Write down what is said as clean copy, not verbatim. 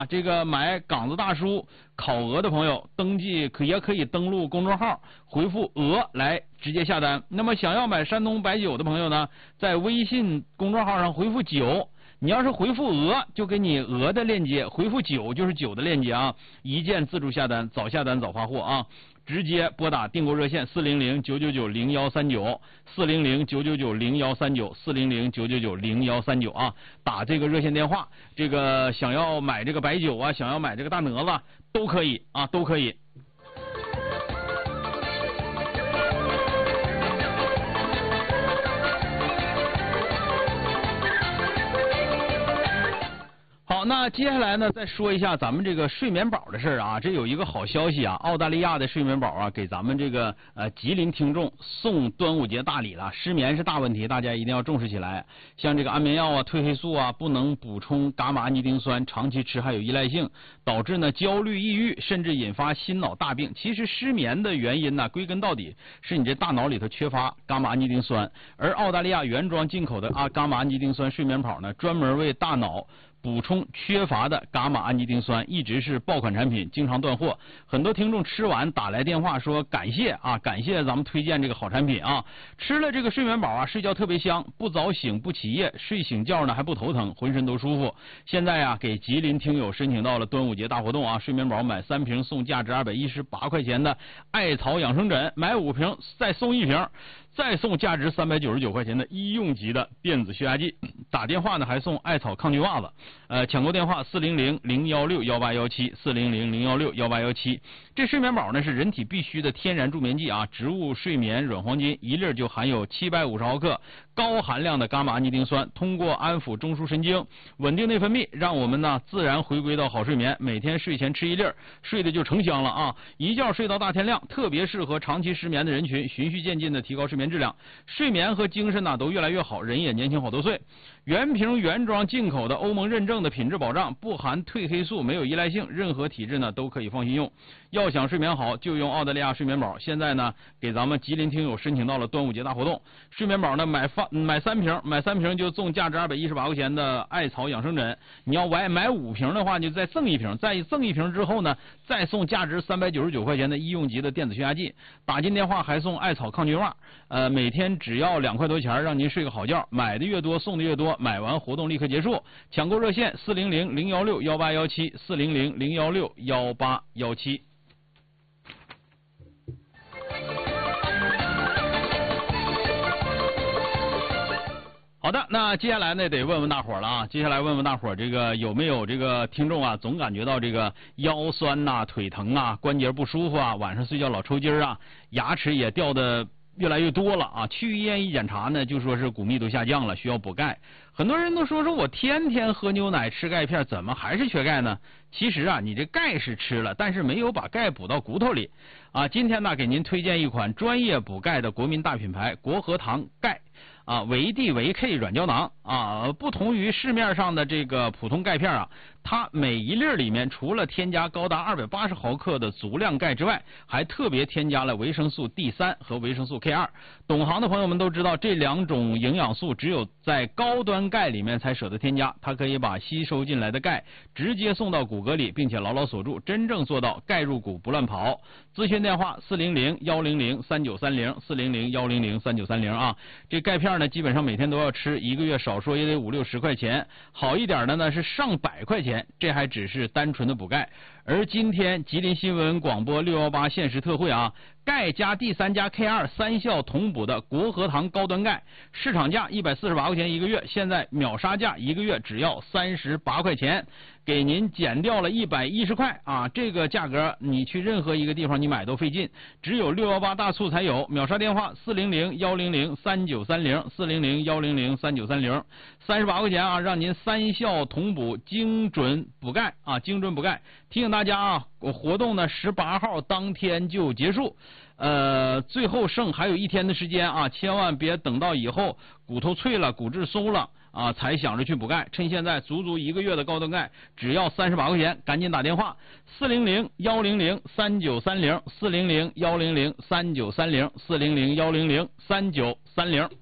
这个买岗子大叔烤鹅的朋友，登记也可以登录公众号，回复鹅来直接下单。那么想要买山东白酒的朋友呢，在微信公众号上回复酒，你要是回复鹅，就给你鹅的链接；回复酒就是酒的链接啊，一键自助下单，早下单早发货啊！直接拨打订购热线400-999-0139，400-999-0139，400-999-0139啊，打这个热线电话，这个想要买这个白酒啊，想要买这个大鹅子都可以啊，都可以。好，那接下来呢，再说一下咱们这个睡眠宝的事啊。这有一个好消息啊，澳大利亚的睡眠宝啊，给咱们这个吉林听众送端午节大礼了。失眠是大问题，大家一定要重视起来。像这个安眠药啊、褪黑素啊，不能补充伽马氨基丁酸，长期吃还有依赖性，导致呢焦虑、抑郁，甚至引发心脑大病。其实失眠的原因呢，归根到底是你这大脑里头缺乏伽马氨基丁酸，而澳大利亚原装进口的伽马氨基丁酸睡眠宝呢，专门为大脑补充缺乏的伽马氨基丁酸，一直是爆款产品，经常断货。很多听众吃完打来电话说感谢啊，感谢咱们推荐这个好产品啊。吃了这个睡眠宝啊，睡觉特别香，不早醒不起夜，睡醒觉呢还不头疼，浑身都舒服。现在啊，给吉林听友申请到了端午节大活动啊，睡眠宝买3瓶送价值218块钱的艾草养生枕，买5瓶再送1瓶。再送价值399块钱的医用级的电子血压计，打电话呢还送艾草抗菌袜子。抢购电话400-016-1817，400-016-1817。这睡眠宝呢是人体必须的天然助眠剂啊，植物睡眠软黄金1粒就含有750毫克高含量的伽马氨基丁酸，通过安抚中枢神经，稳定内分泌，让我们呢自然回归到好睡眠。每天睡前吃1粒，睡的就成香了啊！一觉睡到大天亮，特别适合长期失眠的人群，循序渐进的提高睡眠质量，睡眠和精神呢都越来越好，人也年轻好多岁。原瓶原装进口的欧盟认证的品质保障，不含褪黑素，没有依赖性，任何体质呢都可以放心用。要想睡眠好，就用澳大利亚睡眠宝。现在呢，给咱们吉林听友申请到了端午节大活动，睡眠宝呢买3瓶就送价值218块钱的艾草养生枕。你要买5瓶的话，就再赠1瓶，再赠1瓶之后呢，再送价值399块钱的医用级的电子血压计。打进电话还送艾草抗菌袜，每天只要2块多钱，让您睡个好觉。买的越多，送的越多。买完活动立刻结束。抢购热线400-016-1817，400-016-1817。好的，那接下来呢得问问大伙了啊！接下来问问大伙，这个有没有这个听众啊，总感觉到这个腰酸呐、腿疼啊、关节不舒服啊，晚上睡觉老抽筋啊，牙齿也掉的越来越多了啊！去医院一检查呢，就说是骨密度下降了，需要补钙。很多人都说我天天喝牛奶吃钙片，怎么还是缺钙呢？其实啊，你这钙是吃了，但是没有把钙补到骨头里啊。今天呢，给您推荐一款专业补钙的国民大品牌国和堂钙。维 D 维 K 软胶囊啊，不同于市面上的这个普通钙片啊，它每1粒里面除了添加高达280毫克的足量钙之外，还特别添加了维生素 D3 和维生素 K2。懂行的朋友们都知道，这2种营养素只有在高端钙里面才舍得添加，它可以把吸收进来的钙直接送到骨骼里，并且牢牢锁住，真正做到钙入骨不乱跑。咨询电话400-100-3930，400-100-3930啊。这钙片呢，基本上每天都要吃，1个月少说也得50-60块钱，好一点的呢是上百块钱，这还只是单纯的补钙。而今天吉林新闻广播618限时特惠啊，钙加 D3 加 K2 3效同补的国和堂高端钙，市场价148块钱1个月，现在秒杀价1个月只要38块钱，给您减掉了110块啊！这个价格你去任何一个地方你买都费劲，只有618大促才有。秒杀电话400-100-3930，400-100-3930，38块钱啊，让您3效同补，精准补钙啊，精准补钙。提醒大家啊，活动呢18号当天就结束，最后还有1天的时间啊，千万别等到以后骨头脆了、骨质松了啊，才想着去补钙。趁现在足足1个月的高端钙只要38块钱，赶紧打电话400-100-3930，400-100-3930，400-100-3930。